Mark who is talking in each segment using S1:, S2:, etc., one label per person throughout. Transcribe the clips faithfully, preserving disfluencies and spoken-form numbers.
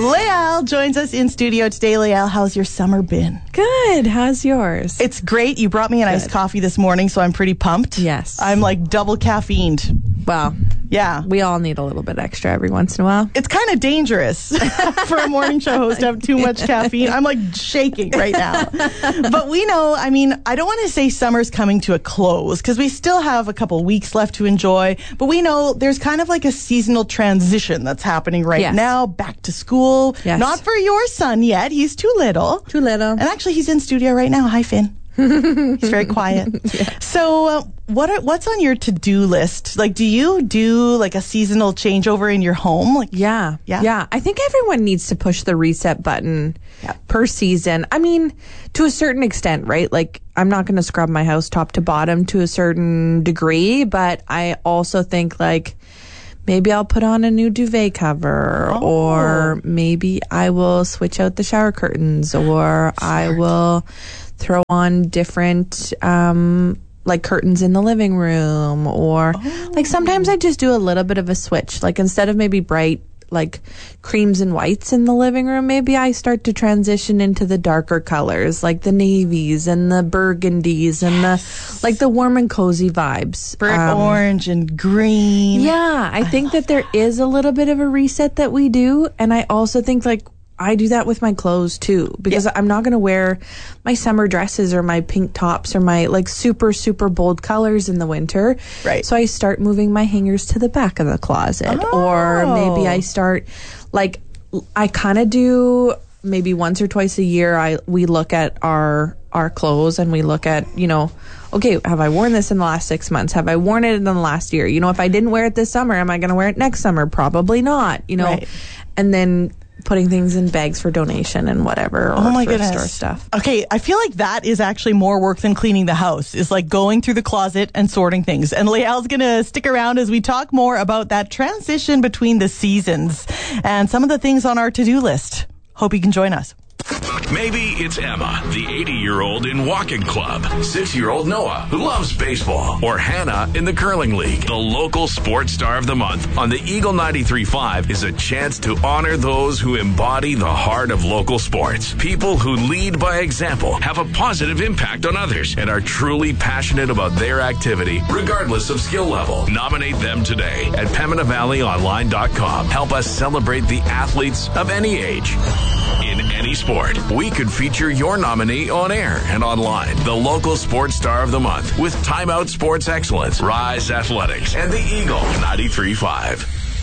S1: Leal joins us in studio today. Leal, how's your summer been?
S2: Good. How's yours?
S1: It's great. You brought me an
S2: Good.
S1: iced coffee this morning, so I'm pretty pumped.
S2: Yes.
S1: I'm like double caffeined.
S2: Well,
S1: yeah.
S2: We all need a little bit extra every once in a while.
S1: It's kind of dangerous for a morning show host to have too much caffeine. I'm like shaking right now. But we know, I mean, I don't want to say summer's coming to a close because we still have a couple weeks left to enjoy. But we know there's kind of like a seasonal transition that's happening right
S2: Yes.
S1: now. Back to school.
S2: Yes.
S1: Not for your son yet. He's too little.
S2: Too little.
S1: And actually, he's in studio right now. Hi, Finn. He's very quiet. Yeah. So uh, what are, what's on your to-do list? Like, do you do like a seasonal changeover in your home? Like,
S2: Yeah.
S1: Yeah.
S2: Yeah. I think everyone needs to push the reset button
S1: Yeah.
S2: per season. I mean, to a certain extent, right? Like, I'm not going to scrub my house top to bottom to a certain degree, but I also think like maybe I'll put on a new duvet cover,
S1: Oh.
S2: or maybe I will switch out the shower curtains, or I will throw on different um like curtains in the living room, or
S1: Oh.
S2: like sometimes I just do a little bit of a switch. Like instead of maybe bright like creams and whites in the living room, maybe I start to transition into the darker colors, like the navies and the burgundies and the like the warm and cozy vibes.
S1: burnt
S2: Um,
S1: orange and green.
S2: yeah, I think that there is a little bit of a reset that we do. And I also think like I do that with my clothes too, because
S1: Yeah.
S2: I'm not going to wear my summer dresses or my pink tops or my like super, super bold colors in the winter.
S1: Right.
S2: So I start moving my hangers to the back of the closet,
S1: Oh.
S2: or maybe I start like, I kind of do maybe once or twice a year. I, we look at our, our clothes and we look at, you know, okay, have I worn this in the last six months? Have I worn it in the last year? You know, if I didn't wear it this summer, am I going to wear it next summer? Probably not, you know,
S1: Right.
S2: and then putting things in bags for donation and whatever, or
S1: Oh my
S2: thrift
S1: goodness.
S2: store stuff.
S1: Okay, I feel like that is actually more work than cleaning the house. Is like going through the closet and sorting things. And Leal's going to stick around as we talk more about that transition between the seasons and some of the things on our to-do list. Hope you can join us.
S3: Maybe it's Emma, the eighty-year-old in walking club, six-year-old Noah, who loves baseball, or Hannah in the curling league. The local sports star of the month on the Eagle ninety-three point five is a chance to honor those who embody the heart of local sports. People who lead by example, have a positive impact on others, and are truly passionate about their activity, regardless of skill level. Nominate them today at Pembina Valley Online dot com. Help us celebrate the athletes of any age. In any sport, we could feature your nominee on air and online. The local sports star of the month with Time Out Sports Excellence, Rise Athletics, and the Eagle ninety-three point five.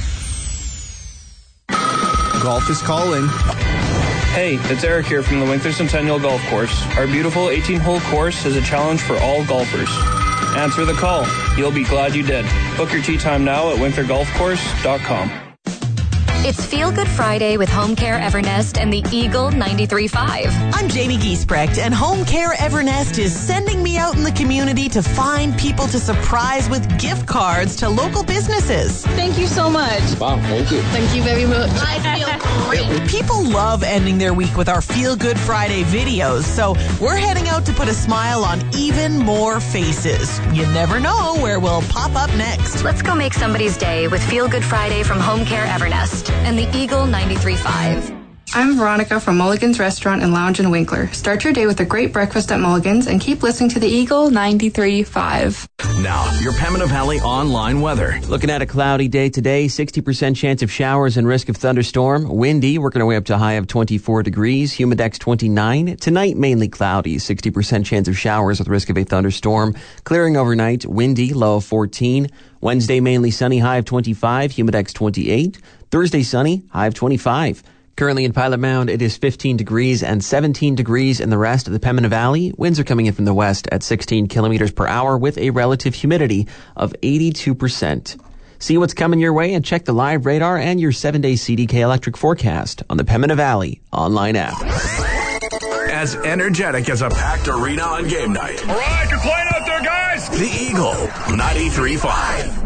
S4: Golf is calling.
S5: Hey, it's Eric here from the Winkler Centennial Golf Course. Our beautiful eighteen-hole course is a challenge for all golfers. Answer the call. You'll be glad you did. Book your tee time now at winkler golf course dot com.
S6: It's Feel Good Friday with Home Care Evernest and the Eagle ninety-three point five.
S7: I'm Jamie Giesbrecht, and Home Care Evernest is sending me out in the community to find people to surprise with gift cards to local businesses.
S8: Thank you so much.
S4: Wow, thank you.
S8: Thank you very much. I feel great.
S7: People love ending their week with our Feel Good Friday videos, so we're heading out to put a smile on even more faces. You never know where we'll pop up next.
S6: Let's go make somebody's day with Feel Good Friday from Home Care Evernest and the Eagle ninety-three point five.
S9: I'm Veronica from Mulligan's Restaurant and Lounge in Winkler. Start your day with a great breakfast at Mulligan's and keep listening to the Eagle ninety-three point five.
S3: Now, your Pembina Valley online weather.
S10: Looking at a cloudy day today, sixty percent chance of showers and risk of thunderstorm. Windy, working our way up to a high of twenty-four degrees. Humidex twenty-nine. Tonight, mainly cloudy, sixty percent chance of showers with risk of a thunderstorm. Clearing overnight, windy, low of fourteen. Wednesday, mainly sunny, high of twenty-five. Humidex twenty-eight. Thursday, sunny, high of twenty-five. Currently in Pilot Mound, it is fifteen degrees and seventeen degrees in the rest of the Pembina Valley. Winds are coming in from the west at sixteen kilometers per hour with a relative humidity of eighty-two percent. See what's coming your way and check the live radar and your seven-day C D K electric forecast on the Pembina Valley online app.
S3: As energetic as a packed arena on game night. All right, you're playing out there, guys. The Eagle ninety-three point five.